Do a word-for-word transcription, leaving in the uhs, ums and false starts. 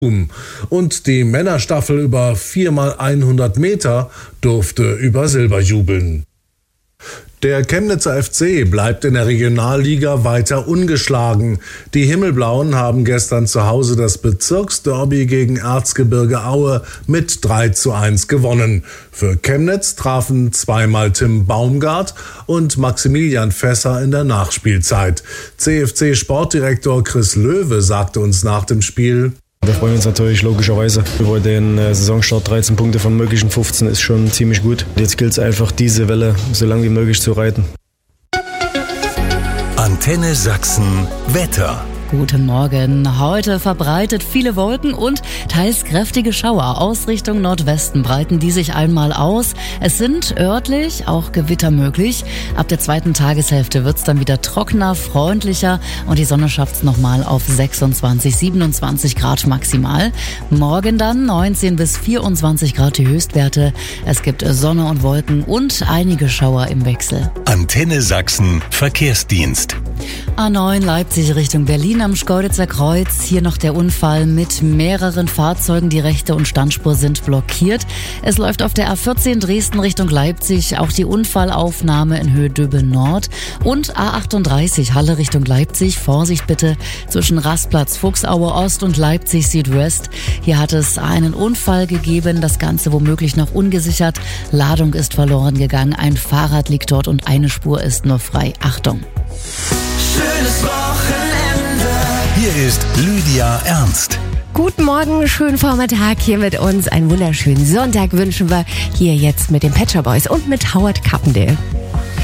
Und die Männerstaffel über vier mal hundert Meter durfte über Silber jubeln. Der Chemnitzer F C bleibt in der Regionalliga weiter ungeschlagen. Die Himmelblauen haben gestern zu Hause das Bezirksderby gegen Erzgebirge Aue mit drei zu eins gewonnen. Für Chemnitz trafen zweimal Tim Baumgart und Maximilian Fässer in der Nachspielzeit. C F C-Sportdirektor Chris Löwe sagte uns nach dem Spiel: Wir freuen uns natürlich logischerweise über den Saisonstart. dreizehn Punkte von möglichen fünfzehn ist schon ziemlich gut. Jetzt gilt es einfach, diese Welle so lange wie möglich zu reiten. Antenne Sachsen Wetter. Guten Morgen. Heute verbreitet viele Wolken und teils kräftige Schauer aus Richtung Nordwesten breiten die sich einmal aus. Es sind örtlich auch Gewitter möglich. Ab der zweiten Tageshälfte wird's dann wieder trockener, freundlicher und die Sonne schafft's nochmal auf sechsundzwanzig, siebenundzwanzig Grad maximal. Morgen dann neunzehn bis vierundzwanzig Grad die Höchstwerte. Es gibt Sonne und Wolken und einige Schauer im Wechsel. Antenne Sachsen Verkehrsdienst. A neun Leipzig Richtung Berlin am Schkeuditzer Kreuz. Hier noch der Unfall mit mehreren Fahrzeugen. Die rechte und Standspur sind blockiert. Es läuft auf der A vierzehn Dresden Richtung Leipzig auch die Unfallaufnahme in Höhe Döbe Nord. Und A achtunddreißig Halle Richtung Leipzig. Vorsicht bitte zwischen Rastplatz Fuchsaue Ost und Leipzig Südwest. Hier hat es einen Unfall gegeben. Das Ganze womöglich noch ungesichert. Ladung ist verloren gegangen. Ein Fahrrad liegt dort und eine Spur ist nur frei. Achtung! Schönes Wochenende. Hier ist Lydia Ernst. Guten Morgen, schönen Vormittag hier mit uns. Einen wunderschönen Sonntag wünschen wir hier jetzt mit den Pet Shop Boys und mit Howard Carpendale.